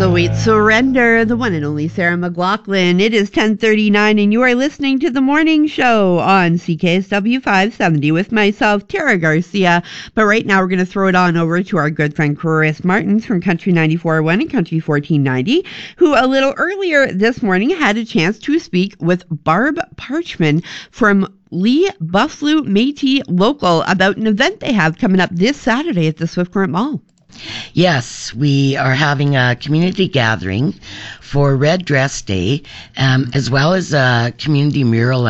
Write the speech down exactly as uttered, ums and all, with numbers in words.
Sweet Surrender, the one and only Sarah McLachlan. It is ten thirty-nine and you are listening to The Morning Show on C K S W five seventy with myself, Tara Garcia. But right now we're going to throw it on over to our good friend Chris Martins from Country ninety-four point one and Country fourteen ninety, who a little earlier this morning had a chance to speak with Barb Parchman from Lee Buffalo Métis Local about an event they have coming up this Saturday at the Swift Current Mall. Yes, we are having a community gathering for Red Dress Day, um, as well as a community mural